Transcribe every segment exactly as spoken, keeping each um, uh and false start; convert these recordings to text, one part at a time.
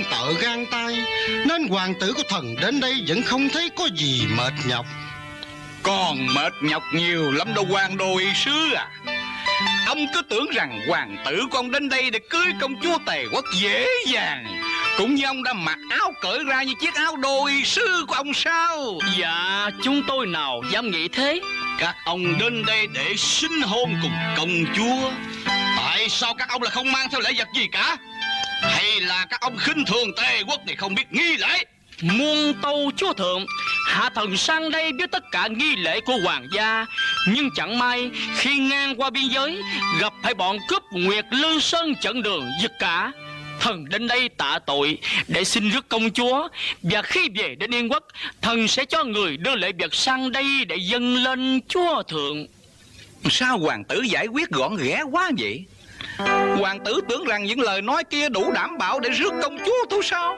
quân tợ gan tay, nên hoàng tử của thần đến đây vẫn không thấy có gì mệt nhọc. Còn mệt nhọc nhiều lắm đâu hoàng đô y sứ à. Ông cứ tưởng rằng hoàng tử của ông đến đây để cưới công chúa Tề Quốc dễ dàng, cũng như ông đã mặc áo cởi ra như chiếc áo đô y sứ của ông sao? Dạ, chúng tôi nào dám nghĩ thế. Các ông đến đây để sinh hôn cùng công chúa, tại sao các ông lại không mang theo lễ vật gì cả? Hay là các ông khinh thường Tề Quốc thì không biết nghi lễ? Muôn tâu chúa thượng, hạ thần sang đây biết tất cả nghi lễ của hoàng gia, nhưng chẳng may khi ngang qua biên giới gặp phải bọn cướp Nguyệt Lư Sơn chặn đường giật cả. Thần đến đây tạ tội để xin rước công chúa, và khi về đến Yên Quốc, thần sẽ cho người đưa lễ vật sang đây để dâng lên chúa thượng. Sao hoàng tử giải quyết gọn ghẽ quá vậy? Hoàng tử tưởng rằng những lời nói kia đủ đảm bảo để rước công chúa thôi sao?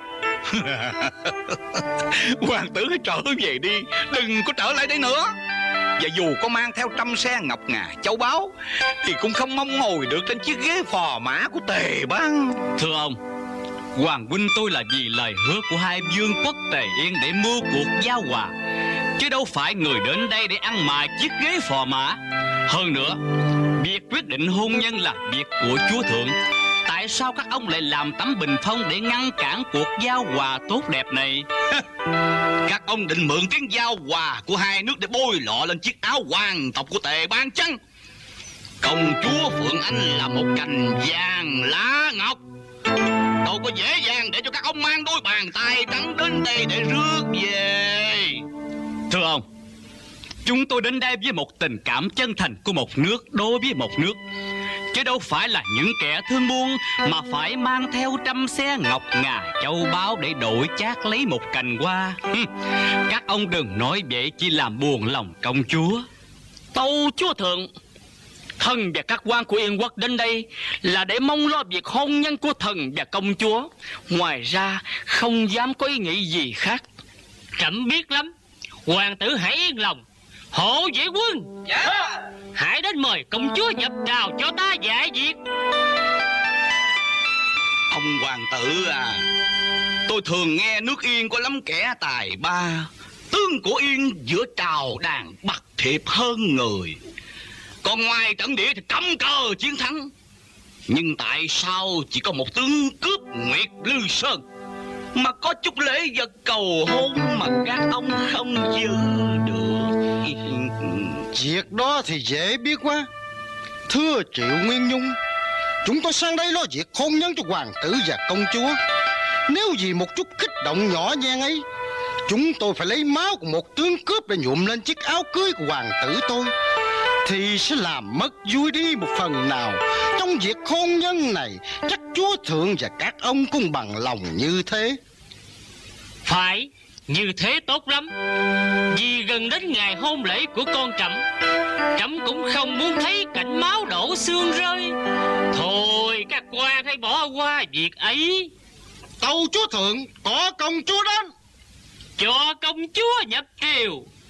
Hoàng tử hãy trở về đi, đừng có trở lại đây nữa. Và dù có mang theo trăm xe ngọc ngà châu báu thì cũng không mong ngồi được trên chiếc ghế phò mã của Tề Bang. Thưa ông, hoàng huynh tôi là vì lời hứa của hai vương quốc Tề Yên để mưu cuộc giao hòa, chứ đâu phải người đến đây để ăn mài chiếc ghế phò mã. Hơn nữa, việc quyết định hôn nhân là việc của chúa thượng. Tại sao các ông lại làm tấm bình phong để ngăn cản cuộc giao hòa tốt đẹp này? Các ông định mượn tiếng giao hòa của hai nước để bôi lọ lên chiếc áo hoàng tộc của Tề Bang chăng? Công chúa Phượng Anh là một cành vàng lá ngọc, đâu có dễ dàng để cho các ông mang đôi bàn tay trắng đến đây để rước về. Thưa ông, chúng tôi đến đây với một tình cảm chân thành của một nước đối với một nước, chứ đâu phải là những kẻ thương buôn mà phải mang theo trăm xe ngọc ngà châu báu để đổi chác lấy một cành hoa. Các ông đừng nói vậy, chỉ làm buồn lòng công chúa. Tâu chúa thượng, thần và các quan của Yên Quốc đến đây là để mong lo việc hôn nhân của thần và công chúa. Ngoài ra không dám có ý nghĩ gì khác. Trẫm biết lắm. Hoàng tử hãy yên lòng. Hộ vệ quân, Dạ. hãy đến mời công chúa nhập đào cho ta giải việc. Ông hoàng tử à, tôi thường nghe nước Yên có lắm kẻ tài ba, tướng của Yên giữa trào đàn bạc thiệp hơn người, còn ngoài trận địa thì cắm cờ chiến thắng. Nhưng tại sao chỉ có một tướng cướp Nguyệt Lư Sơn mà có chút lễ vật cầu hôn mà các ông không giữ được? Việc đó thì dễ biết quá. Thưa Triệu Nguyên Nhung, chúng tôi sang đây lo việc hôn nhân cho hoàng tử và công chúa. Nếu vì một chút kích động nhỏ nhen ấy, chúng tôi phải lấy máu của một tướng cướp để nhuộm lên chiếc áo cưới của hoàng tử tôi, thì sẽ làm mất vui đi một phần nào. Trong việc hôn nhân này, chắc chúa thượng và các ông cũng bằng lòng như thế. Phải, như thế tốt lắm. Vì gần đến ngày hôn lễ của con trẫm, trẫm cũng không muốn thấy cảnh máu đổ xương rơi. Thôi các quan hãy bỏ qua việc ấy. Tâu chúa thượng, có công chúa đến. Cho công chúa nhập triều.